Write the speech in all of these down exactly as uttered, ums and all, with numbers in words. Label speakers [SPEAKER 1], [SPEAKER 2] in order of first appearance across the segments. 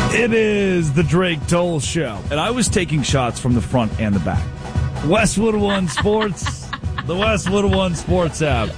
[SPEAKER 1] It is the Drake Toll Show. And I was taking shots from the front and the back. Westwood One Sports, the Westwood One Sports app.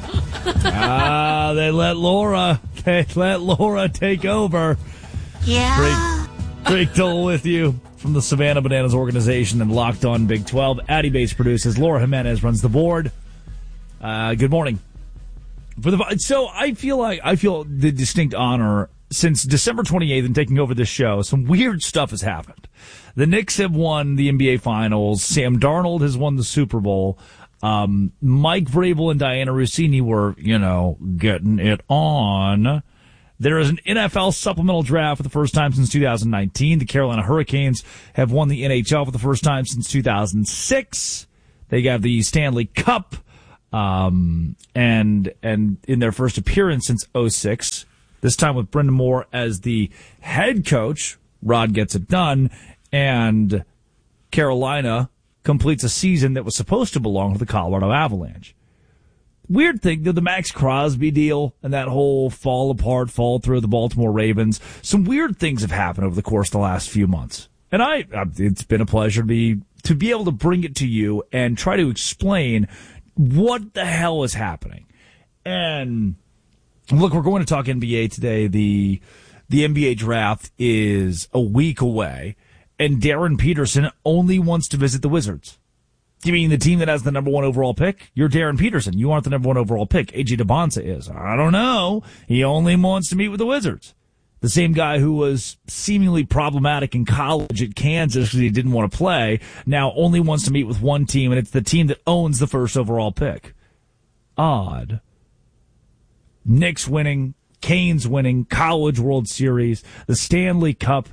[SPEAKER 1] Ah, they let Laura, they let Laura take over.
[SPEAKER 2] Yeah.
[SPEAKER 1] Drake, Drake Toll with you from the Savannah Bananas organization and Locked On Big twelve. Addy Bates produces. Laura Jimenez runs the board. Uh, good morning. For the so I feel like I feel the distinct honor since December twenty-eighth and taking over this show. Some weird stuff has happened. The Knicks have won the N B A Finals. Sam Darnold has won the Super Bowl. Um, Mike Vrabel and Diana Rossini were, you know, getting it on. There is an N F L supplemental draft for the first time since two thousand nineteen. The Carolina Hurricanes have won the N H L for the first time since two thousand six. They got the Stanley Cup, um, and, and in their first appearance since oh six. This time with Brendan Moore as the head coach. Rod gets it done. And Carolina completes a season that was supposed to belong to the Colorado Avalanche. Weird thing, the Max Crosby deal and that whole fall apart, fall through of the Baltimore Ravens. Some weird things have happened over the course of the last few months. And I, it's been a pleasure to be, to be able to bring it to you and try to explain what the hell is happening. And look, we're going to talk N B A today. The the N B A draft is a week away, and Darren Peterson only wants to visit the Wizards. You mean the team that has the number one overall pick? You're Darren Peterson. You aren't the number one overall pick. A J DeBonsa is. I don't know. He only wants to meet with the Wizards. The same guy who was seemingly problematic in college at Kansas because he didn't want to play, now only wants to meet with one team, and it's the team that owns the first overall pick. Odd. Knicks winning, Canes winning, College World Series, the Stanley Cup,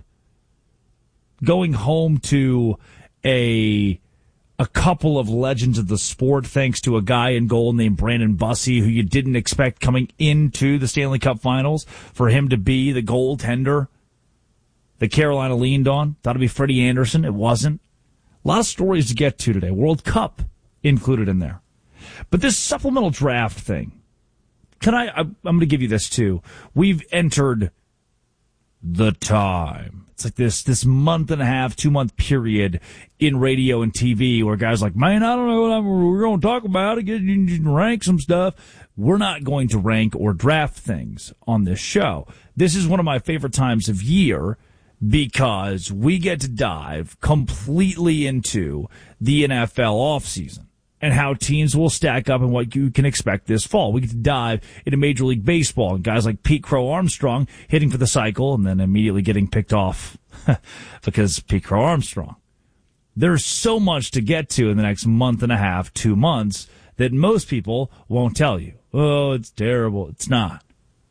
[SPEAKER 1] going home to a a couple of legends of the sport thanks to a guy in goal named Brandon Bussey, who you didn't expect coming into the Stanley Cup Finals for him to be the goaltender that Carolina leaned on. Thought it'd be Freddie Anderson. It wasn't. A lot of stories to get to today. World Cup included in there. But this supplemental draft thing, Can I, I'm going to give you this too. We've entered the time. It's like this, this month and a half, two month period in radio and T V where guys are like, man, I don't know what I'm, we're going to talk about. Get, you can rank some stuff. We're not going to rank or draft things on this show. This is one of my favorite times of year because we get to dive completely into the N F L offseason and how teams will stack up and what you can expect this fall. We get to dive into Major League Baseball and guys like Pete Crow Armstrong hitting for the cycle and then immediately getting picked off because Pete Crow Armstrong. There's so much to get to in the next month and a half, two months, that most people won't tell you. Oh, it's terrible. It's not.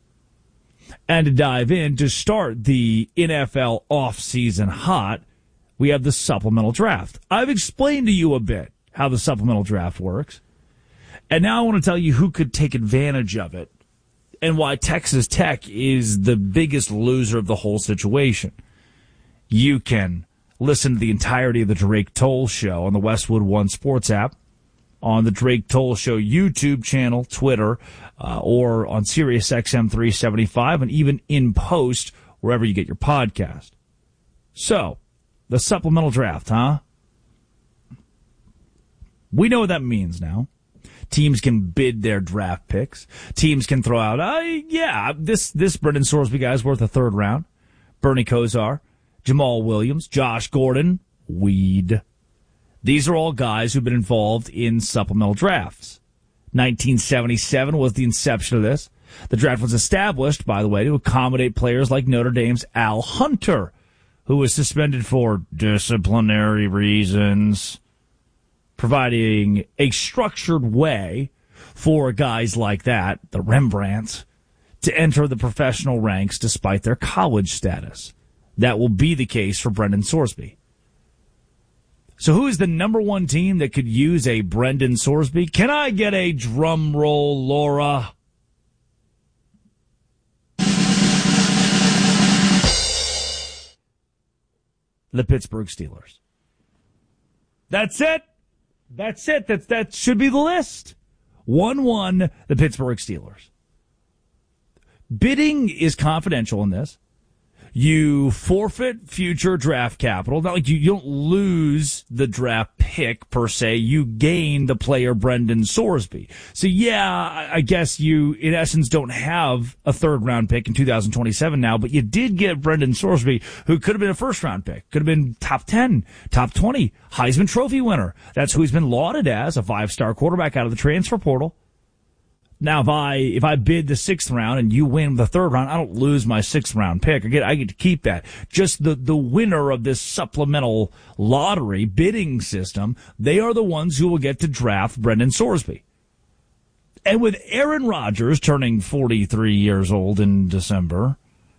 [SPEAKER 1] And to dive in, to start the N F L offseason hot, we have the supplemental draft. I've explained to you a bit how the supplemental draft works. And now I want to tell you who could take advantage of it and why Texas Tech is the biggest loser of the whole situation. You can listen to the entirety of the Drake Toll Show on the Westwood One Sports app, on the Drake Toll Show YouTube channel, Twitter, uh, or on Sirius X M three seventy-five, and even in post wherever you get your podcast. So, the supplemental draft, huh? We know what that means now. Teams can bid their draft picks. Teams can throw out, uh, yeah, this, this Brendan Sorsby guy is worth a third round. Bernie Kosar, Jamal Williams, Josh Gordon, Weed. These are all guys who've been involved in supplemental drafts. nineteen seventy-seven was the inception of this. The draft was established, by the way, to accommodate players like Notre Dame's Al Hunter, who was suspended for disciplinary reasons, providing a structured way for guys like that, the Rembrandts, to enter the professional ranks despite their college status. That will be the case for Brendan Sorsby. So who is the number one team that could use a Brendan Sorsby? Can I get a drum roll, Laura? The Pittsburgh Steelers. That's it. That's it. That's, that should be the list. one one, the Pittsburgh Steelers. Bidding is confidential in this. You forfeit future draft capital. Not like you, you don't lose the draft pick per se. You gain the player Brendan Sorsby. So yeah, I, I guess you in essence don't have a third round pick in two thousand twenty-seven now, but you did get Brendan Sorsby, who could have been a first round pick, could have been top ten, top twenty, Heisman Trophy winner. That's who he's been lauded as, a five star quarterback out of the transfer portal. Now, if I if I bid the sixth round and you win the third round, I don't lose my sixth round pick. I get I get to keep that. Just the the winner of this supplemental lottery bidding system, they are the ones who will get to draft Brendan Sorsby. And with Aaron Rodgers turning forty-three years old in December,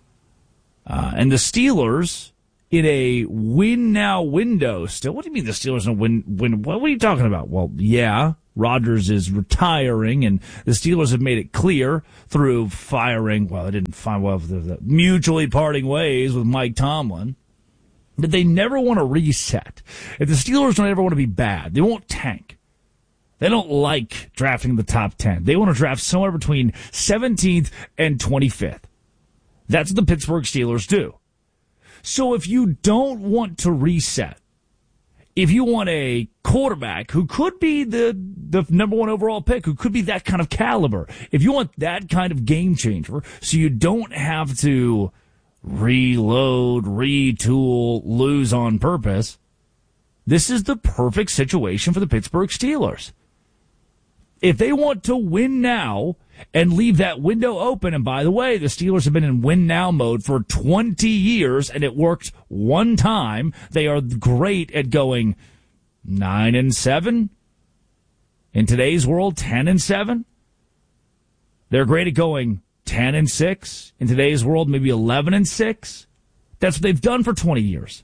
[SPEAKER 1] uh, and the Steelers in a win now window still. What do you mean the Steelers in a win win? What are you talking about? Well, yeah. Rodgers is retiring, and the Steelers have made it clear through firing, well, they didn't find well, the, the mutually parting ways with Mike Tomlin, that they never want to reset. If the Steelers don't ever want to be bad, they won't tank. They don't like drafting the top ten. They want to draft somewhere between seventeenth and twenty-fifth. That's what the Pittsburgh Steelers do. So if you don't want to reset, if you want a quarterback who could be the, the number one overall pick, who could be that kind of caliber, if you want that kind of game changer, so you don't have to reload, retool, lose on purpose, this is the perfect situation for the Pittsburgh Steelers. If they want to win now and leave that window open, and by the way, the Steelers have been in win now mode for twenty years, and it worked one time. They are great at going nine and seven. In today's world, ten and seven. They're great at going ten and six. In today's world, maybe eleven and six. That's what they've done for twenty years.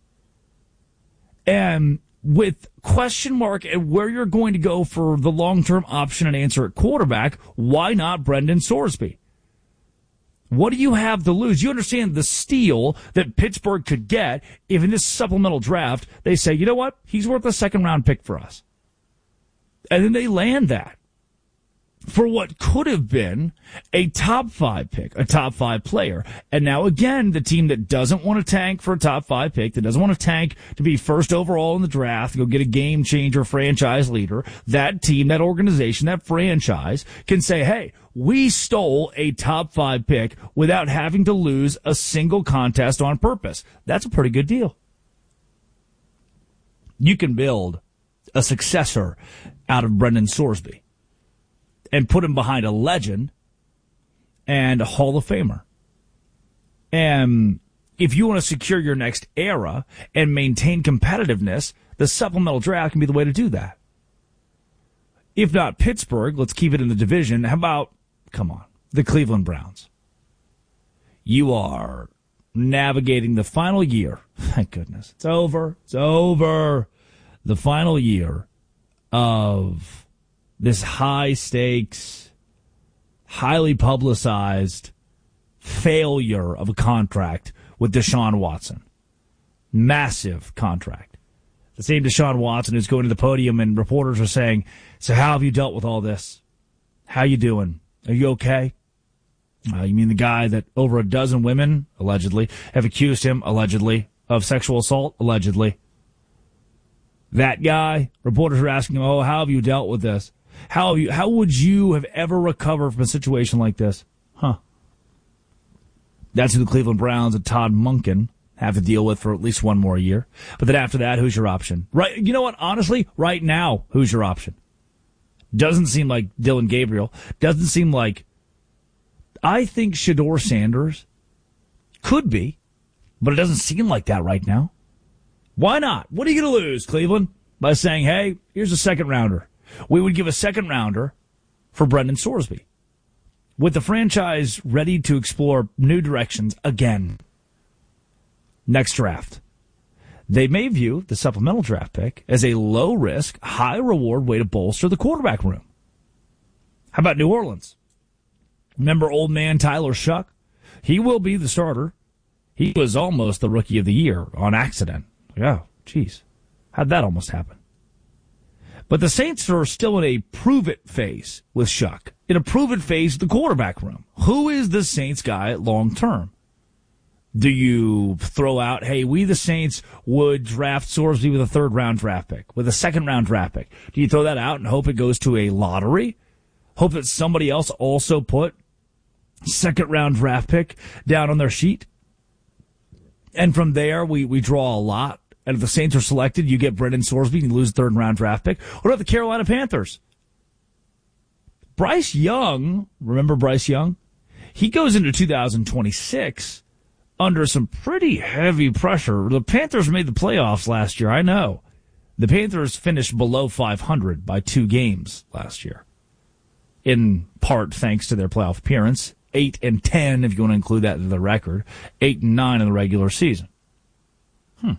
[SPEAKER 1] And with question mark at where you're going to go for the long-term option and answer at quarterback, why not Brendan Sorsby? What do you have to lose? You understand the steal that Pittsburgh could get if in this supplemental draft they say, you know what, he's worth a second-round pick for us. And then they land that for what could have been a top five pick, a top five player. And now again, the team that doesn't want to tank for a top five pick, that doesn't want to tank to be first overall in the draft, go get a game changer franchise leader, that team, that organization, that franchise can say, hey, we stole a top five pick without having to lose a single contest on purpose. That's a pretty good deal. You can build a successor out of Brendan Sorsby and put him behind a legend and a Hall of Famer. And if you want to secure your next era and maintain competitiveness, the supplemental draft can be the way to do that. If not Pittsburgh, let's keep it in the division. How about, come on, the Cleveland Browns? You are navigating the final year. Thank goodness. It's over. It's over. The final year of this high-stakes, highly publicized failure of a contract with Deshaun Watson. Massive contract. The same Deshaun Watson who's going to the podium and reporters are saying, so how have you dealt with all this? How you doing? Are you okay? Uh, you mean the guy that over a dozen women, allegedly, have accused him, allegedly, of sexual assault, allegedly? That guy? Reporters are asking him, oh, how have you dealt with this? How have you, how would you have ever recovered from a situation like this? Huh. That's who the Cleveland Browns and Todd Monken have to deal with for at least one more year. But then after that, who's your option? Right? You know what? Honestly, right now, who's your option? Doesn't seem like Dylan Gabriel. Doesn't seem like... I think Shedeur Sanders could be, but it doesn't seem like that right now. Why not? What are you going to lose, Cleveland? By saying, hey, here's a second rounder. We would give a second rounder for Brendan Sorsby. With the franchise ready to explore new directions again. Next draft. They may view the supplemental draft pick as a low-risk, high-reward way to bolster the quarterback room. How about New Orleans? Remember old man Tyler Shuck? He will be the starter. He was almost the rookie of the year on accident. Yeah, geez. How'd that almost happen? But the Saints are still in a prove-it phase with Shuck. In a prove-it phase of the quarterback room. Who is the Saints guy long-term? Do you throw out, hey, we the Saints would draft Sorsby with a third-round draft pick, with a second-round draft pick? Do you throw that out and hope it goes to a lottery? Hope that somebody else also put second-round draft pick down on their sheet? And from there, we, we draw a lot. And if the Saints are selected, you get Brendan Sorsby and you lose a third-round draft pick. What about the Carolina Panthers? Bryce Young, remember Bryce Young? He goes into two thousand twenty-six under some pretty heavy pressure. The Panthers made the playoffs last year, I know. The Panthers finished below five hundred by two games last year, in part thanks to their playoff appearance. eight and ten, if you want to include that in the record. eight and nine in the regular season. Hmm.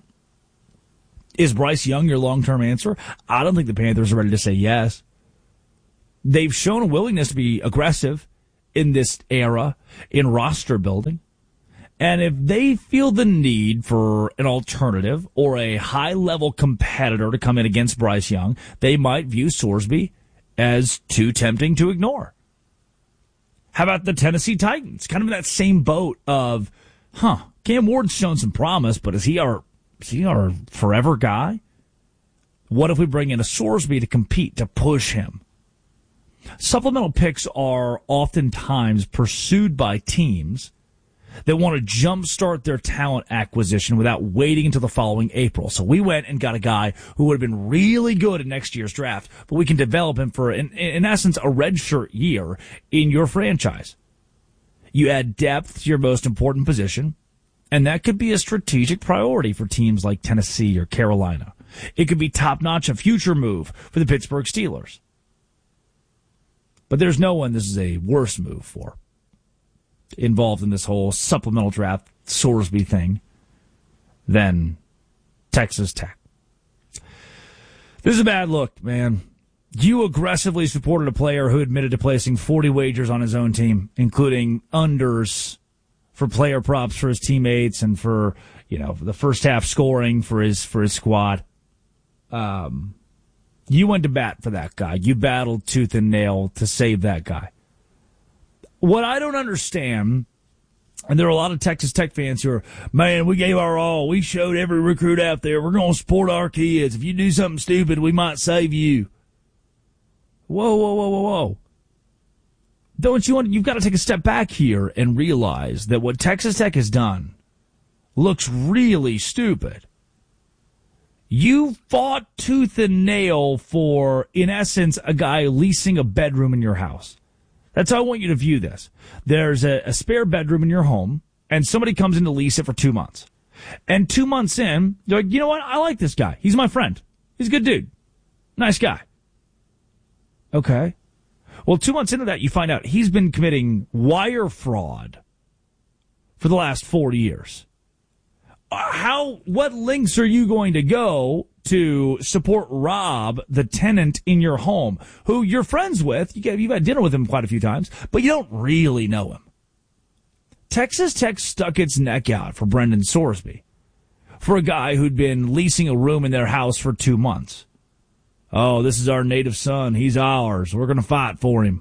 [SPEAKER 1] Is Bryce Young your long-term answer? I don't think the Panthers are ready to say yes. They've shown a willingness to be aggressive in this era in roster building. And if they feel the need for an alternative or a high-level competitor to come in against Bryce Young, they might view Sorsby as too tempting to ignore. How about the Tennessee Titans? Kind of in that same boat of, huh, Cam Ward's shown some promise, but is he our, is he our forever guy? What if we bring in a Sorsby to compete, to push him? Supplemental picks are oftentimes pursued by teams that want to jumpstart their talent acquisition without waiting until the following April. So we went and got a guy who would have been really good in next year's draft, but we can develop him for, in, in essence, a redshirt year in your franchise. You add depth to your most important position, and that could be a strategic priority for teams like Tennessee or Carolina. It could be top-notch, a future move for the Pittsburgh Steelers. But there's no one this is a worse move for, involved in this whole supplemental draft Sorsby thing, than Texas Tech. This is a bad look, man. You aggressively supported a player who admitted to placing forty wagers on his own team, including unders for player props for his teammates and for, you know, the first half scoring for his for his squad. Um, you went to bat for that guy. You battled tooth and nail to save that guy. What I don't understand, and there are a lot of Texas Tech fans who are, man, we gave our all. We showed every recruit out there. We're going to support our kids. If you do something stupid, we might save you. Whoa, whoa, whoa, whoa, whoa. Don't you want, you've got to take a step back here and realize that what Texas Tech has done looks really stupid. You fought tooth and nail for, in essence, a guy leasing a bedroom in your house. That's how I want you to view this. There's a, a spare bedroom in your home, and somebody comes in to lease it for two months. And two months in, you're like, you know what? I like this guy. He's my friend. He's a good dude. Nice guy. Okay. Well, two months into that, you find out he's been committing wire fraud for the last forty years. How, what lengths are you going to go to support Rob, the tenant in your home, who you're friends with? You get, you've had dinner with him quite a few times, but you don't really know him. Texas Tech stuck its neck out for Brendan Sorsby, for a guy who'd been leasing a room in their house for two months. Oh, this is our native son. He's ours. We're going to fight for him.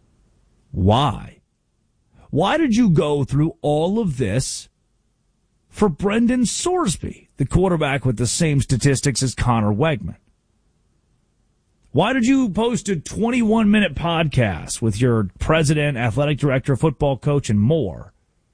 [SPEAKER 1] Why? Why did you go through all of this for Brendan Sorsby, the quarterback with the same statistics as Connor Wegman? Why did you post a twenty-one minute podcast with your president, athletic director, football coach, and more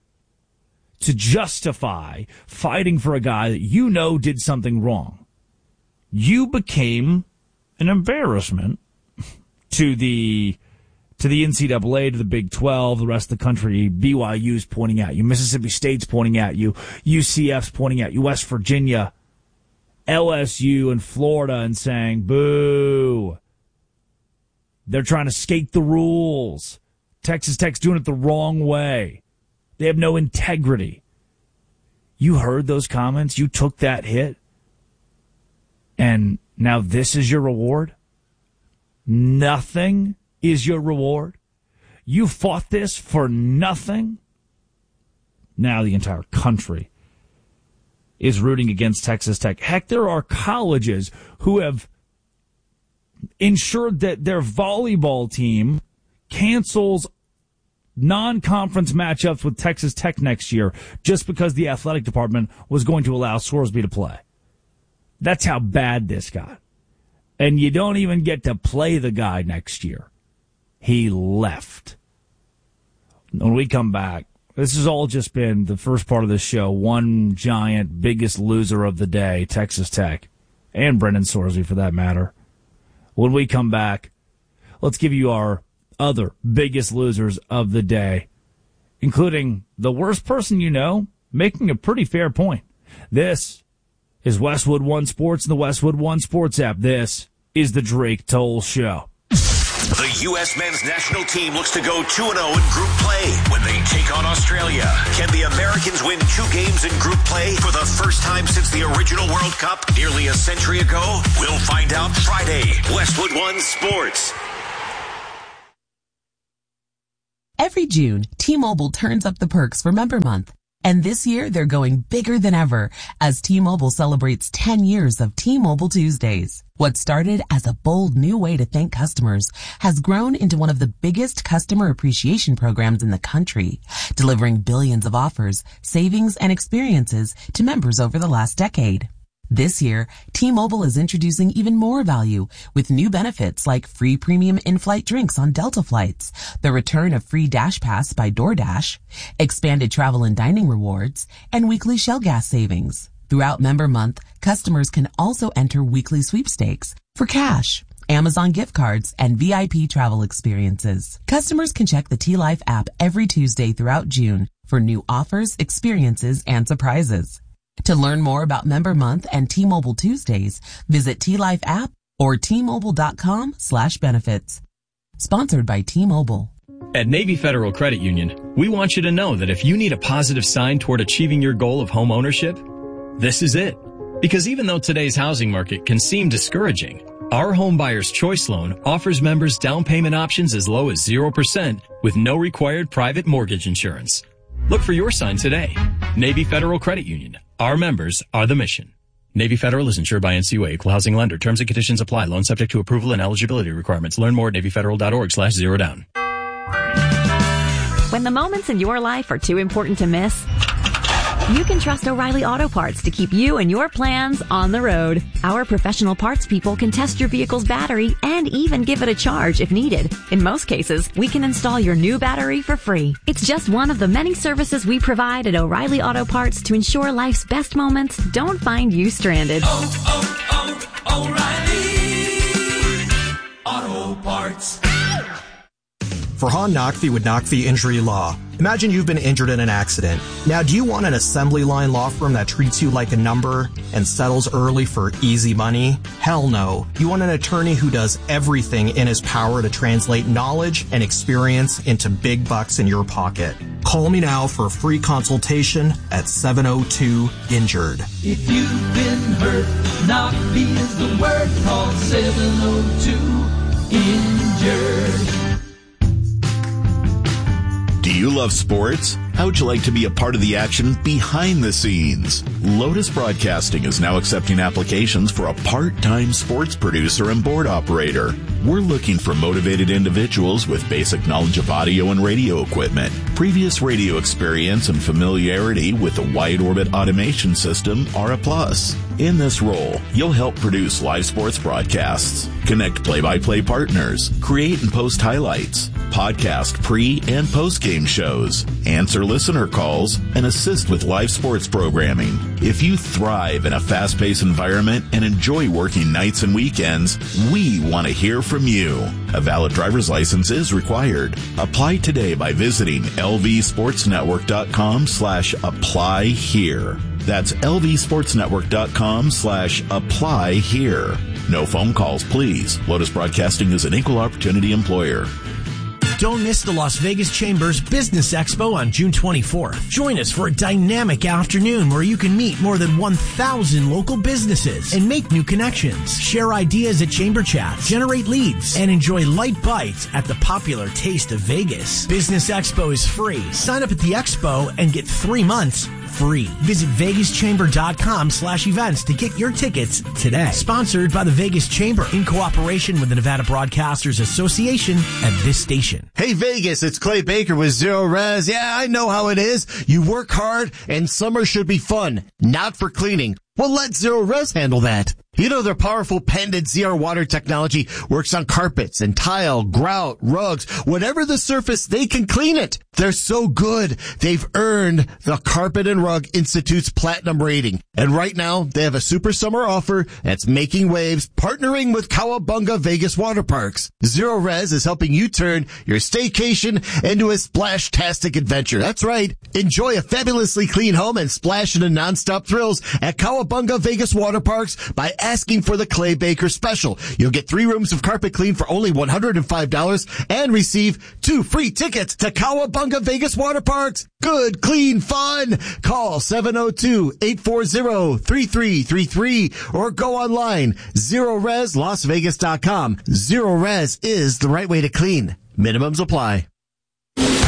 [SPEAKER 1] to justify fighting for a guy that you know did something wrong? You became an embarrassment to the to the N C double A, to the Big twelve, the rest of the country. B Y U's pointing at you. Mississippi State's pointing at you. U C F's pointing at you. West Virginia, L S U, and Florida, and saying, boo. They're trying to skate the rules. Texas Tech's doing it the wrong way. They have no integrity. You heard those comments. You took that hit. And now this is your reward? Nothing is your reward? You fought this for nothing? Now the entire country is rooting against Texas Tech. Heck, there are colleges who have ensured that their volleyball team cancels non-conference matchups with Texas Tech next year just because the athletic department was going to allow Scoresby to play. That's how bad this got. And you don't even get to play the guy next year. He left. When we come back, this has all just been the first part of the show. One giant, biggest loser of the day, Texas Tech, and Brendan Scoresby for that matter. When we come back, let's give you our other biggest losers of the day, including the worst person you know, making a pretty fair point. This is Westwood One Sports and the Westwood One Sports app. This is the Drake Toll Show.
[SPEAKER 3] The U S men's national team looks to go two and oh in group play when they take on Australia. Can the Americans win two games in group play for the first time since the original World Cup nearly a century ago? We'll find out Friday. Westwood One Sports.
[SPEAKER 4] Every June, T-Mobile turns up the perks for Member Month. And this year, they're going bigger than ever as T-Mobile celebrates ten years of T-Mobile Tuesdays. What started as a bold new way to thank customers has grown into one of the biggest customer appreciation programs in the country, delivering billions of offers, savings, and experiences to members over the last decade. This year, T-Mobile is introducing even more value with new benefits like free premium in-flight drinks on Delta flights, the return of free Dash Pass by DoorDash, expanded travel and dining rewards, and weekly Shell gas savings. Throughout Member Month, customers can also enter weekly sweepstakes for cash, Amazon gift cards, and V I P travel experiences. Customers can check the T-Life app every Tuesday throughout June for new offers, experiences, and surprises. To learn more about Member Month and T-Mobile Tuesdays, visit T-Life app or T-Mobile.com slash benefits. Sponsored by T-Mobile.
[SPEAKER 5] At Navy Federal Credit Union, we want you to know that if you need a positive sign toward achieving your goal of home ownership, this is it. Because even though today's housing market can seem discouraging, our Home Buyer's Choice Loan offers members down payment options as low as zero percent with no required private mortgage insurance. Look for your sign today. Navy Federal Credit Union. Our members are the mission. Navy Federal is insured by N C U A, Equal Housing Lender. Terms and conditions apply. Loan subject to approval and eligibility requirements. Learn more at NavyFederal.org slash zero down.
[SPEAKER 6] When the moments in your life are too important to miss, you can trust O'Reilly Auto Parts to keep you and your plans on the road. Our professional parts people can test your vehicle's battery and even give it a charge if needed. In most cases, we can install your new battery for free. It's just one of the many services we provide at O'Reilly Auto Parts to ensure life's best moments don't find you stranded.
[SPEAKER 7] Oh, oh, oh, O'Reilly Auto Parts.
[SPEAKER 8] Farhan Naqvi with Naqvi Injury Law. Imagine you've been injured in an accident. Now, do you want an assembly line law firm that treats you like a number and settles early for easy money? Hell no. You want an attorney who does everything in his power to translate knowledge and experience into big bucks in your pocket. Call me now for a free consultation at seven oh two injured.
[SPEAKER 7] If you've been hurt, Naqvi is the word. Call seven oh two injured.
[SPEAKER 3] Do you love sports? How would you like to be a part of the action behind the scenes? Lotus Broadcasting is now accepting applications for a part-time sports producer and board operator. We're looking for motivated individuals with basic knowledge of audio and radio equipment, previous radio experience, and familiarity with the wide orbit automation system are a plus. In this role, you'll help produce live sports broadcasts, connect play-by-play partners, create and post highlights, podcast pre- and post-game shows, answer listener calls, and assist with live sports programming. If you thrive in a fast-paced environment and enjoy working nights and weekends, we want to hear from you. A valid driver's license is required. Apply today by visiting lvsportsnetwork.com slash apply here. That's lvsportsnetwork.com slash apply here. No phone calls, please. Lotus Broadcasting is an equal opportunity employer.
[SPEAKER 9] Don't miss the Las Vegas Chambers Business Expo on June twenty-fourth. Join us for a dynamic afternoon where you can meet more than one thousand local businesses and make new connections, share ideas at Chamber Chats, generate leads, and enjoy light bites at the popular Taste of Vegas. Business Expo is free. Sign up at the expo and get three months free. Visit vegaschamber.com slash events to get your tickets today. Sponsored by the Vegas Chamber in cooperation with the Nevada Broadcasters Association and this station.
[SPEAKER 10] Hey Vegas, it's Clay Baker with Zero Res. Yeah, I know how it is. You work hard and summer should be fun, not for cleaning. Well, let Zero Res handle that. You know, their powerful patented Z R water technology works on carpets and tile, grout, rugs, whatever the surface, they can clean it. They're so good, they've earned the Carpet and Rug Institute's platinum rating. And right now, they have a super summer offer that's making waves, partnering with Cowabunga Vegas Water Parks. Zero Res is helping you turn your staycation into a splash-tastic adventure. That's right. Enjoy a fabulously clean home and splash into nonstop thrills at Cowabunga Vegas Water Parks by asking for the Clay Baker special. You'll get three rooms of carpet clean for only one hundred five dollars and receive two free tickets to Cowabunga Vegas Water Parks. Good, clean fun. Call seven oh two, eight four zero, three three three three or go online, zero res las vegas dot com. Zero Res is the right way to clean. Minimums apply.